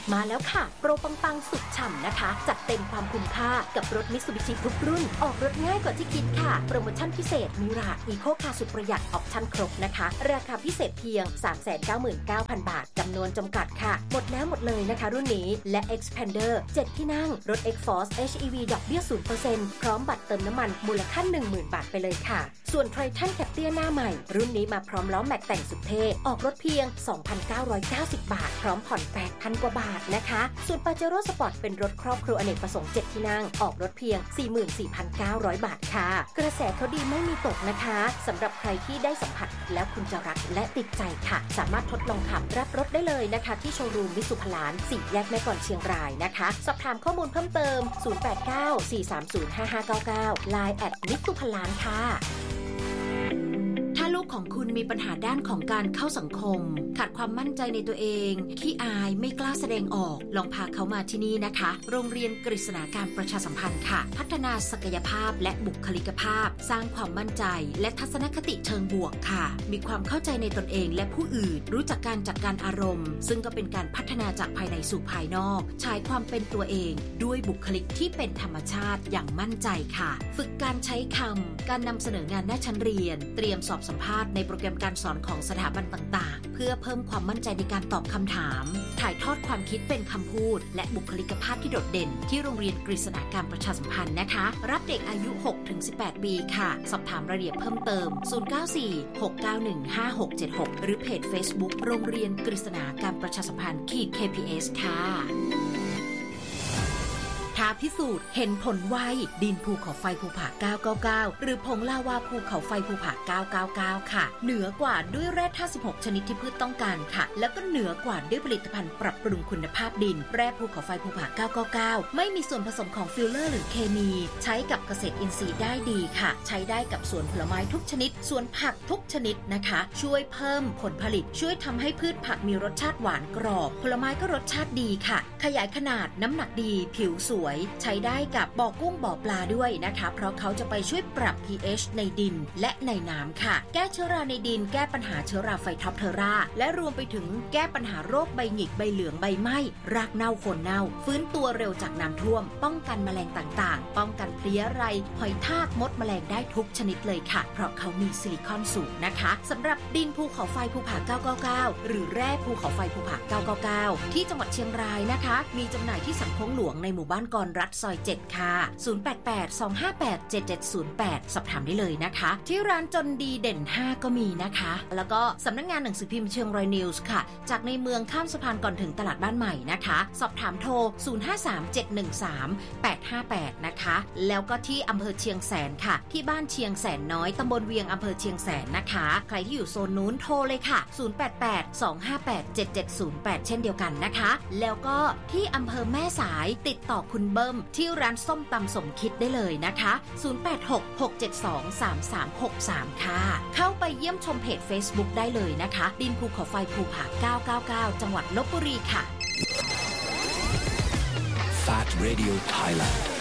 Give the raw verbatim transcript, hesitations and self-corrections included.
มาแล้วค่ะโปรปังๆสุดฉ่ำนะคะจัดเต็มความคุ้มค่ากับรถ Mitsubishi ทุกรุ่นออกรถง่ายกว่าที่คิดค่ะโปรโมชั่นพิเศษมิราอีโคคาร์สุดประหยัดออปชั่นครบนะคะราคาพิเศษเพียง สามแสนเก้าหมื่นเก้าพัน บาทจำนวนจำกัดค่ะหมดแล้วหมดเลยนะคะรุ่นนี้และ Expander เจ็ดที่นั่งรถ X-Force เอช อี วี ดอกเบี้ย ศูนย์เปอร์เซ็นต์ พร้อมบัตรเติมน้ำมันมูลค่า หนึ่งหมื่น บาทไปเลยค่ะส่วน Triton Captur หน้าใหม่รุ่นนี้มาพร้อมล้อแม็กแต่งสุดเท่ออกรถเพียง สองพันเก้าร้อยเก้าสิบ บาทพร้อมผ่อน แปดพัน กว่าบาทนะคะส่วน Pajero Sport เป็นรถครอบครัวอเนกประสงค์เจ็ดที่นั่งออกรถเพียง สี่หมื่นสี่พันเก้าร้อย บาทค่ะกระแสเขาดีไม่มีตกนะคะสำหรับใครที่ได้สัมผัสแล้วคุณจะรักและติดใจค่ะสามารถทดลองขับรับรถได้เลยนะคะที่โชว์รูมมิตซูพลานสี่แยกแม่กลอนเชียงรายนะคะสอบถามข้อมูลเพิ่มเติมศูนย์ แปด เก้า สี่ สาม ศูนย์ ห้า ห้า เก้า เก้า ไลน์ แอท มิตซูพลานค่ะถ้าลูกของคุณมีปัญหาด้านของการเข้าสังคมขาดความมั่นใจในตัวเองขี้อายไม่กล้าแสดงออกลองพาเขามาที่นี่นะคะโรงเรียนกฤษณาการประชาสัมพันธ์ค่ะพัฒนาศักยภาพและบุคลิกภาพสร้างความมั่นใจและทัศนคติเชิงบวกค่ะมีความเข้าใจในตนเองและผู้อื่นรู้จักการจัดการอารมณ์ซึ่งก็เป็นการพัฒนาจากภายในสู่ภายนอกใช้ความเป็นตัวเองด้วยบุคลิกที่เป็นธรรมชาติอย่างมั่นใจค่ะฝึกการใช้คำการนำเสนองานหน้าชั้นเรียนเตรียมสอบสัมภาษณ์ในโปรแกรมการสอนของสถาบันต่างๆเพื่อเพิ่มความมั่นใจในการตอบคำถามถ่ายทอดความคิดเป็นคำพูดและบุคลิกภาพที่โดดเด่นที่โรงเรียนกฤษณาการประชาสัมพันธ์นะคะรับเด็กอายุ หกถึงสิบแปด ปีค่ะสอบถามรายละเอียดเพิ่มเติมศูนย์ เก้า สี่ หก เก้า หนึ่ง ห้า หก เจ็ด หกหรือเพจ Facebook โรงเรียนกฤษณาการประชาสัมพันธ์ เค พี เอส ค่ะท้าพิสูจน์เห็นผลไวดินภูเขาไฟภูผาเก้าเก้าเก้าหรือผงลาวาภูเขาไฟภูผาเก้าเก้าเก้าค่ะเหนือกว่าด้วยแร่ธาตุสิบหกชนิดที่พืชต้องการค่ะแล้วก็เหนือกว่าด้วยผลิตภัณฑ์ปรับปรุงคุณภาพดินแร่ภูเขาไฟภูผาเก้าเก้าเก้าไม่มีส่วนผสมของฟิลเลอร์หรือเคมีใช้กับเกษตรอินทรีย์ได้ดีค่ะใช้ได้กับสวนผลไม้ทุกชนิดสวนผักทุกชนิดนะคะช่วยเพิ่มผลผลิตช่วยทำให้พืชผักมีรสชาติหวานกรอบผลไม้ก็รสชาติดีค่ะขยายขนาดน้ำหนักดีผิวสวยใช้ได้กับบ่อกุ้งบ่อปลาด้วยนะคะเพราะเขาจะไปช่วยปรับ พี เอช ในดินและในน้ำค่ะแก้เชื้อราในดินแก้ปัญหาเชื้อราไฟท็อปเทอราและรวมไปถึงแก้ปัญหาโรคใบหงิกใบเหลืองใบไหม้รากเน่าโคนเน่าฟื้นตัวเร็วจากน้ำท่วมป้องกันแมลงต่างๆป้องกันเพลี้ยไรหอยทากมดแมลงได้ทุกชนิดเลยค่ะเพราะเขามีซิลิคอนสูงนะคะสำหรับดินภูเขาไฟภูผาเก้าเก้าเก้าหรือแร่ภูเขาไฟภูผาเก้าเก้าเก้าที่จังหวัดเชียงรายนะคะมีจำหน่ายที่สันโค้งหลวงในหมู่บ้านกรรัฐซอยเจ็ดค่ะศูนย์ แปด แปด สอง ห้า แปด เจ็ด เจ็ด ศูนย์ แปดสอบถามได้เลยนะคะที่ร้านจนดีเด่นห้าก็มีนะคะแล้วก็สำนักงานหนังสือพิมพ์เชียงรายนิวส์ค่ะจากในเมืองข้ามสะพานก่อนถึงตลาดบ้านใหม่นะคะสอบถามโทรศูนย์ ห้า สาม เจ็ด หนึ่ง สาม แปด ห้า แปดนะคะแล้วก็ที่อำเภอเชียงแสนค่ะที่บ้านเชียงแสนน้อยตำบลเวียงอำเภอเชียงแสนนะคะใครที่อยู่โซนนู้นโทรเลยค่ะศูนย์ แปด แปด สอง ห้า แปด เจ็ด เจ็ด ศูนย์ แปดเช่นเดียวกันนะคะแล้วก็ที่อำเภอแม่สายติดต่อคุณเบิ้มที่ร้านส้มตำสมคิดได้เลยนะคะศูนย์ แปด หก หก เจ็ด สอง สาม สาม หก สามค่ะเข้าไปเยี่ยมชมเพจ Facebook ได้เลยนะคะดินภูเขาไฟภูผาเก้าเก้าเก้าจังหวัดลพบุรีค่ะ Fat Radio Thailand